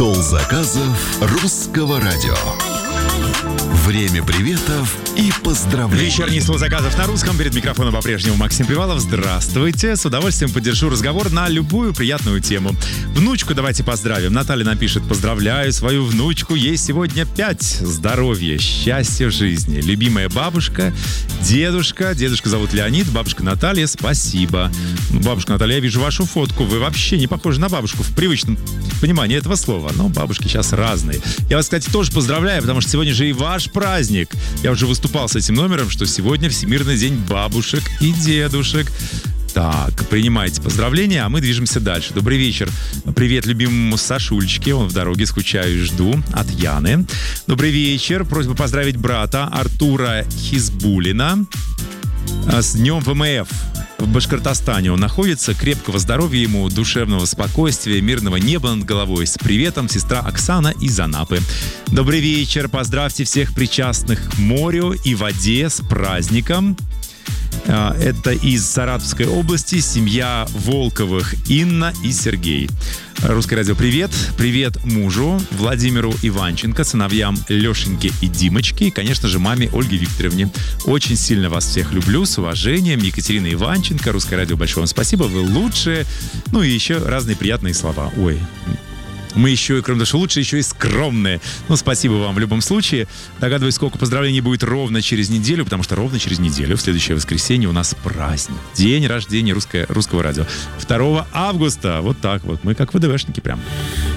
Стол заказов русского радио. Время приветов и поздравлений. Вечерний стол заказов на русском. Перед микрофоном по-прежнему Максим Привалов. Здравствуйте. С удовольствием поддержу разговор на любую приятную тему. Внучку давайте поздравим. Наталья напишет: поздравляю свою внучку. Ей сегодня 5. Здоровья, счастья в жизни. Любимая бабушка, дедушка. Дедушка зовут Леонид, бабушка Наталья. Спасибо. Бабушка Наталья, я вижу вашу фотку. Вы вообще не похожи на бабушку в привычном понимании этого слова. Но бабушки сейчас разные. Я вас, кстати, тоже поздравляю, потому что сегодня же и ваш праздник. Я уже выступал с этим номером, что сегодня Всемирный день бабушек и дедушек. Так, принимайте поздравления, а мы движемся дальше. Добрый вечер. Привет любимому Сашульчике. Он в дороге, скучаю и жду. От Яны. Добрый вечер. Просьба поздравить брата Артура Хизбулина с днем ВМФ. В Башкортостане он находится. Крепкого здоровья ему, душевного спокойствия, мирного неба над головой. С приветом, сестра Оксана из Анапы. Добрый вечер. Поздравьте всех причастных к морю и воде с праздником. Это из Саратовской области. Семья Волковых. Инна и Сергей. Русское радио, привет. Привет мужу Владимиру Иванченко, сыновьям Лешеньке и Димочке, и, конечно же, маме Ольге Викторовне. Очень сильно вас всех люблю. С уважением. Екатерина Иванченко. Русское радио, большое вам спасибо. Вы лучшие. Ну и еще разные приятные слова. Ой. Мы еще, кроме того, что лучше, еще и скромные. Ну, спасибо вам в любом случае. Догадываюсь, сколько поздравлений будет ровно через неделю, потому что ровно через неделю, в следующее воскресенье, у нас праздник. День рождения русского радио. 2 августа. Вот так вот. Мы как ВДВшники прям.